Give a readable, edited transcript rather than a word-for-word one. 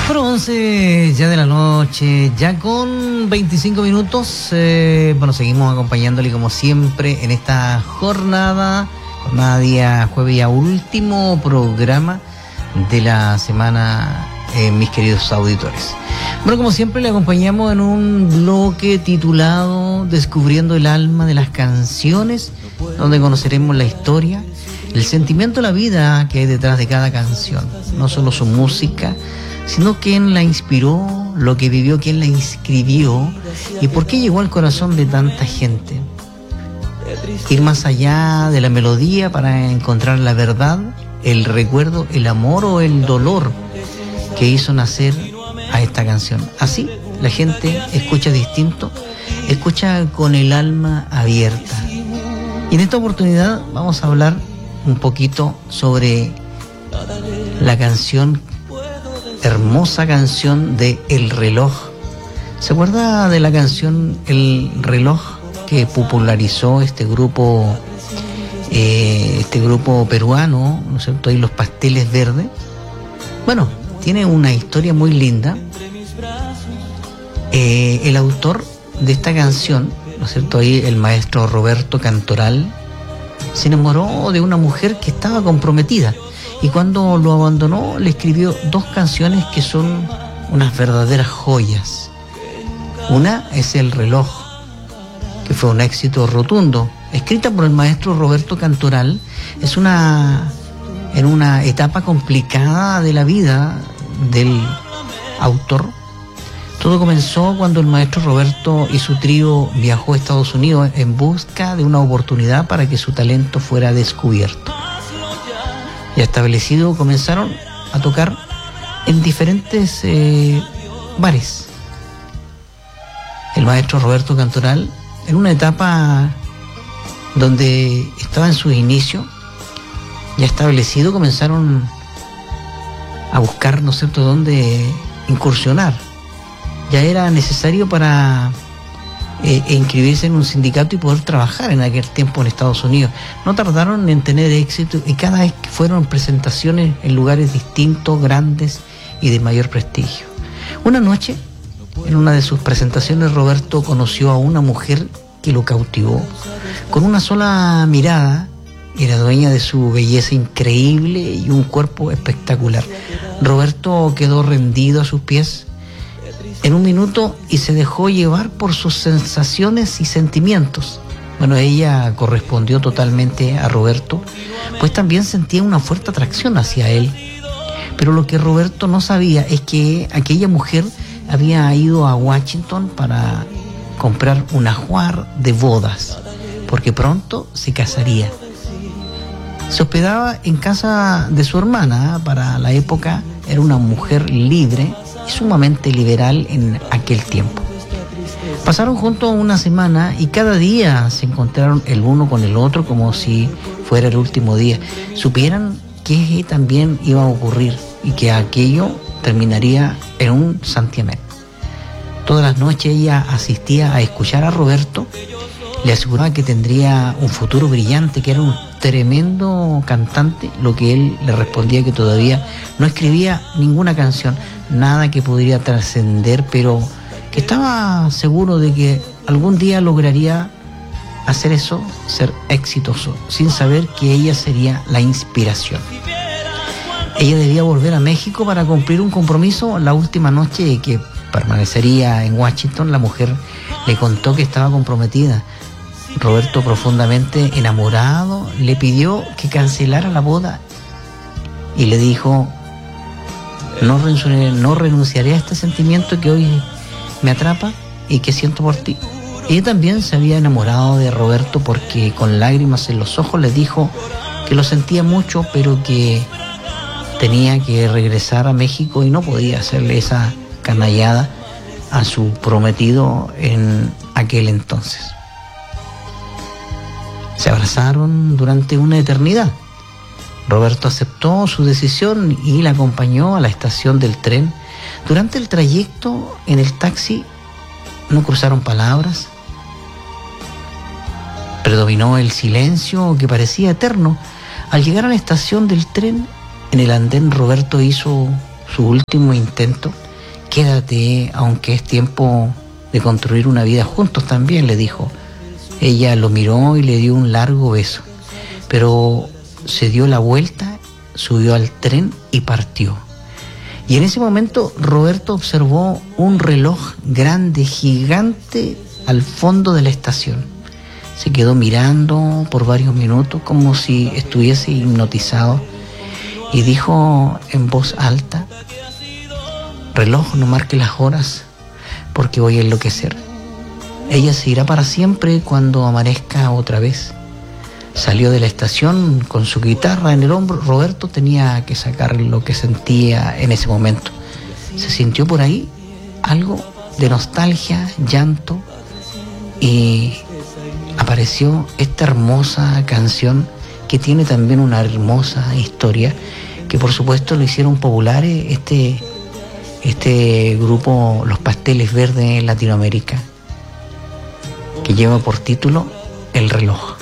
Bueno, 11 ya de la noche, ya con 25 minutos. Bueno, seguimos acompañándole como siempre en esta jornada día jueves, ya último programa de la semana, mis queridos auditores. Bueno, como siempre le acompañamos en un bloque titulado Descubriendo el alma de las canciones, donde conoceremos la historia, el sentimiento de la vida que hay detrás de cada canción, no solo su música, sino quién la inspiró, lo que vivió, quién la escribió y por qué llegó al corazón de tanta gente. Ir más allá de la melodía para encontrar la verdad, el recuerdo, el amor o el dolor que hizo nacer a esta canción. Así la gente escucha distinto, escucha con el alma abierta. Y en esta oportunidad vamos a hablar un poquito sobre la canción, hermosa canción de El Reloj. ¿Se acuerda de la canción El Reloj que popularizó este grupo peruano, ¿no es cierto? Y Los Pasteles Verdes. Bueno, tiene una historia muy linda. El autor de esta canción, ¿no es cierto? Ahí el maestro Roberto Cantoral se enamoró de una mujer que estaba comprometida. Y cuando lo abandonó, le escribió dos canciones que son unas verdaderas joyas. Una es El Reloj, que fue un éxito rotundo, escrita por el maestro Roberto Cantoral. Es en una etapa complicada de la vida del autor. Todo comenzó cuando el maestro Roberto y su trío viajó a Estados Unidos en busca de una oportunidad para que su talento fuera descubierto. Ya establecido, comenzaron a tocar en diferentes bares. El maestro Roberto Cantoral, en una etapa donde estaba en sus inicios, ya establecido, comenzaron a buscar, ¿no es cierto?, dónde incursionar. Ya era necesario para inscribirse en un sindicato y poder trabajar en aquel tiempo en Estados Unidos. No tardaron en tener éxito y cada vez que fueron presentaciones en lugares distintos, grandes y de mayor prestigio. Una noche, en una de sus presentaciones, Roberto conoció a una mujer que lo cautivó. Con una sola mirada, era dueña de su belleza increíble y un cuerpo espectacular. Roberto quedó rendido a sus pies en un minuto y se dejó llevar por sus sensaciones y sentimientos. Bueno, ella correspondió totalmente a Roberto, pues también sentía una fuerte atracción hacia él. Pero lo que Roberto no sabía es que aquella mujer había ido a Washington para comprar un ajuar de bodas, porque pronto se casaría. Se hospedaba en casa de su hermana. Para la época era una mujer libre y sumamente liberal en aquel tiempo. Pasaron juntos una semana y cada día se encontraron el uno con el otro como si fuera el último día. Supieran que también iba a ocurrir y que aquello terminaría en un santiamén. Todas las noches ella asistía a escuchar a Roberto, le aseguraba que tendría un futuro brillante, que era un tremendo cantante, lo que él le respondía que todavía no escribía ninguna canción, nada que pudiera trascender, pero que estaba seguro de que algún día lograría hacer eso, ser exitoso, sin saber que ella sería la inspiración. Ella debía volver a México para cumplir un compromiso. La última noche que permanecería en Washington, la mujer le contó que estaba comprometida. Roberto, profundamente enamorado, le pidió que cancelara la boda y le dijo: no renunciaré a este sentimiento que hoy me atrapa y que siento por ti. Ella también se había enamorado de Roberto porque con lágrimas en los ojos le dijo que lo sentía mucho, pero que tenía que regresar a México y no podía hacerle esa canallada a su prometido en aquel entonces. Se abrazaron durante una eternidad. Roberto aceptó su decisión y la acompañó a la estación del tren. Durante el trayecto en el taxi no cruzaron palabras. Predominó el silencio que parecía eterno. Al llegar a la estación del tren, en el andén, Roberto hizo su último intento. Quédate, aunque es tiempo de construir una vida juntos también, le dijo. Ella lo miró y le dio un largo beso, pero se dio la vuelta, subió al tren y partió. Y en ese momento Roberto observó un reloj grande, gigante, al fondo de la estación. Se quedó mirando por varios minutos como si estuviese hipnotizado y dijo en voz alta: reloj, no marque las horas porque voy a enloquecer. Ella se irá para siempre cuando amanezca otra vez. Salió de la estación con su guitarra en el hombro. Roberto tenía que sacar lo que sentía en ese momento. Se sintió por ahí algo de nostalgia, llanto, y apareció esta hermosa canción que tiene también una hermosa historia, que por supuesto lo hicieron populares este grupo Los Pasteles Verdes en Latinoamérica, que lleva por título El reloj.